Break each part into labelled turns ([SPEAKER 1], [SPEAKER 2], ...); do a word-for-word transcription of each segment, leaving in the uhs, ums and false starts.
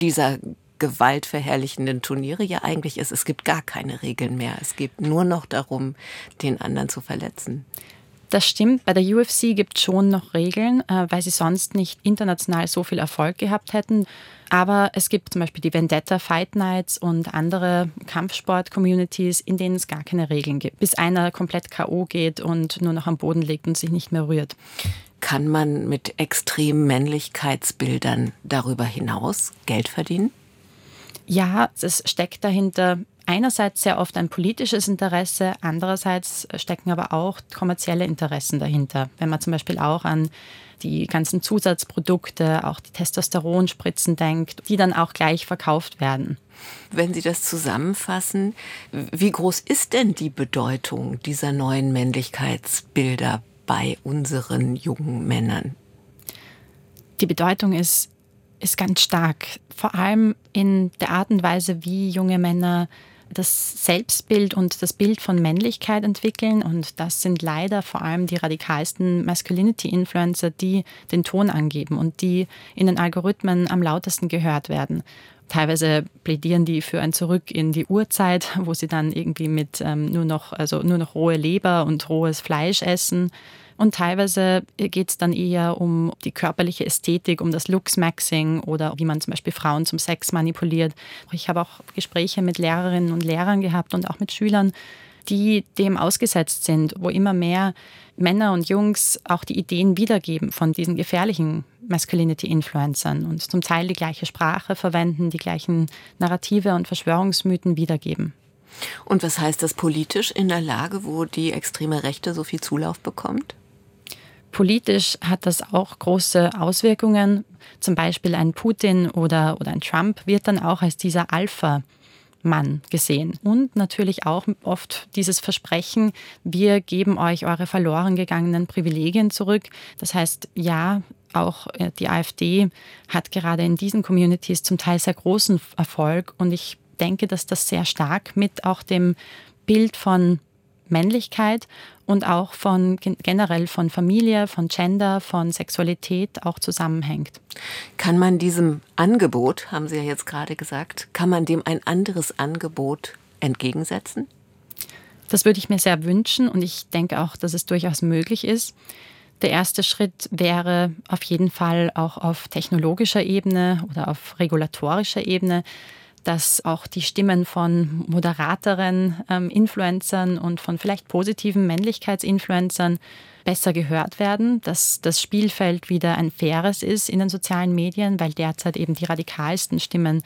[SPEAKER 1] dieser gewaltverherrlichenden Turniere ja eigentlich ist, es gibt gar keine Regeln mehr. Es geht nur noch darum, den anderen zu verletzen.
[SPEAKER 2] Das stimmt. Bei der U F C gibt es schon noch Regeln, weil sie sonst nicht international so viel Erfolg gehabt hätten. Aber es gibt zum Beispiel die Vendetta Fight Nights und andere Kampfsport-Communities, in denen es gar keine Regeln gibt. Bis einer komplett K O geht und nur noch am Boden liegt und sich nicht mehr rührt.
[SPEAKER 1] Kann man mit extremen Männlichkeitsbildern darüber hinaus Geld verdienen?
[SPEAKER 2] Ja, es steckt dahinter einerseits sehr oft ein politisches Interesse, andererseits stecken aber auch kommerzielle Interessen dahinter. Wenn man zum Beispiel auch an die ganzen Zusatzprodukte, auch die Testosteronspritzen denkt, die dann auch gleich verkauft werden.
[SPEAKER 1] Wenn Sie das zusammenfassen, wie groß ist denn die Bedeutung dieser neuen Männlichkeitsbilder bei unseren jungen Männern?
[SPEAKER 2] Die Bedeutung ist ist ganz stark, vor allem in der Art und Weise, wie junge Männer das Selbstbild und das Bild von Männlichkeit entwickeln. Und das sind leider vor allem die radikalsten Masculinity-Influencer, die den Ton angeben und die in den Algorithmen am lautesten gehört werden. Teilweise plädieren die für ein Zurück in die Urzeit, wo sie dann irgendwie mit ähm, nur noch, also nur noch rohe Leber und rohes Fleisch essen. Und teilweise geht es dann eher um die körperliche Ästhetik, um das Looks-Maxing oder wie man zum Beispiel Frauen zum Sex manipuliert. Ich habe auch Gespräche mit Lehrerinnen und Lehrern gehabt und auch mit Schülern, die dem ausgesetzt sind, wo immer mehr Männer und Jungs auch die Ideen wiedergeben von diesen gefährlichen Masculinity-Influencern und zum Teil die gleiche Sprache verwenden, die gleichen Narrative und Verschwörungsmythen wiedergeben.
[SPEAKER 1] Und was heißt das politisch in der Lage, wo die extreme Rechte so viel Zulauf bekommt?
[SPEAKER 2] Politisch hat das auch große Auswirkungen. Zum Beispiel ein Putin oder, oder ein Trump wird dann auch als dieser Alpha-Mann gesehen. Und natürlich auch oft dieses Versprechen, wir geben euch eure verloren gegangenen Privilegien zurück. Das heißt, ja, auch die AfD hat gerade in diesen Communities zum Teil sehr großen Erfolg. Und ich denke, dass das sehr stark mit auch dem Bild von Männlichkeit und auch von generell von Familie, von Gender, von Sexualität auch zusammenhängt.
[SPEAKER 1] Kann man diesem Angebot, haben Sie ja jetzt gerade gesagt, kann man dem ein anderes Angebot entgegensetzen?
[SPEAKER 2] Das würde ich mir sehr wünschen und ich denke auch, dass es durchaus möglich ist. Der erste Schritt wäre auf jeden Fall auch auf technologischer Ebene oder auf regulatorischer Ebene, dass auch die Stimmen von moderateren ähm, Influencern und von vielleicht positiven Männlichkeitsinfluencern besser gehört werden, dass das Spielfeld wieder ein faires ist in den sozialen Medien, weil derzeit eben die radikalsten Stimmen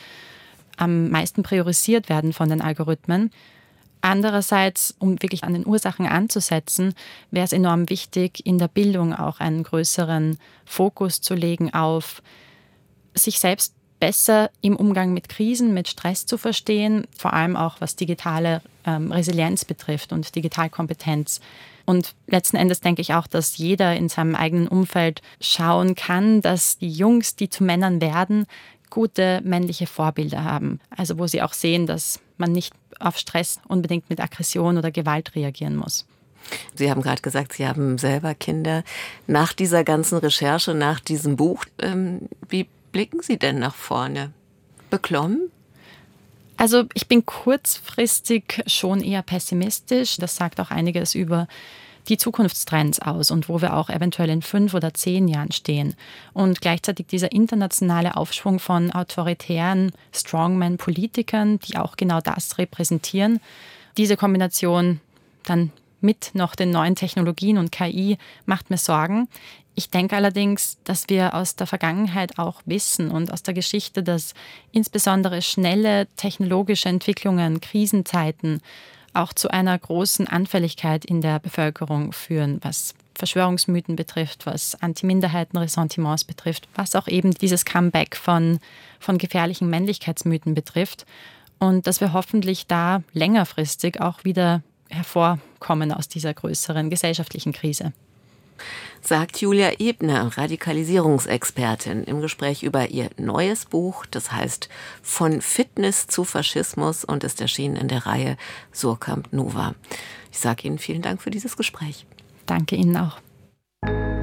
[SPEAKER 2] am meisten priorisiert werden von den Algorithmen. Andererseits, um wirklich an den Ursachen anzusetzen, wäre es enorm wichtig, in der Bildung auch einen größeren Fokus zu legen auf sich selbst besser im Umgang mit Krisen, mit Stress zu verstehen, vor allem auch was digitale ähm, Resilienz betrifft und Digitalkompetenz. Und letzten Endes denke ich auch, dass jeder in seinem eigenen Umfeld schauen kann, dass die Jungs, die zu Männern werden, gute männliche Vorbilder haben. Also wo sie auch sehen, dass man nicht auf Stress unbedingt mit Aggression oder Gewalt reagieren muss.
[SPEAKER 1] Sie haben gerade gesagt, Sie haben selber Kinder. Nach dieser ganzen Recherche, nach diesem Buch, ähm, wie blicken Sie denn nach vorne? Beklommen?
[SPEAKER 2] Also ich bin kurzfristig schon eher pessimistisch. Das sagt auch einiges über die Zukunftstrends aus und wo wir auch eventuell in fünf oder zehn Jahren stehen. Und gleichzeitig dieser internationale Aufschwung von autoritären Strongman-Politikern, die auch genau das repräsentieren. Diese Kombination dann mit noch den neuen Technologien und K I macht mir Sorgen. Ich denke allerdings, dass wir aus der Vergangenheit auch wissen und aus der Geschichte, dass insbesondere schnelle technologische Entwicklungen, Krisenzeiten auch zu einer großen Anfälligkeit in der Bevölkerung führen, was Verschwörungsmythen betrifft, was Anti-Minderheiten-Ressentiments betrifft, was auch eben dieses Comeback von, von gefährlichen Männlichkeitsmythen betrifft. Und dass wir hoffentlich da längerfristig auch wieder hervorkommen aus dieser größeren gesellschaftlichen Krise.
[SPEAKER 1] Sagt Julia Ebner, Radikalisierungsexpertin, im Gespräch über ihr neues Buch, das heißt Von Fitness zu Faschismus und ist erschienen in der Reihe Surkamp Nova. Ich sage Ihnen vielen Dank für dieses Gespräch.
[SPEAKER 2] Danke Ihnen auch.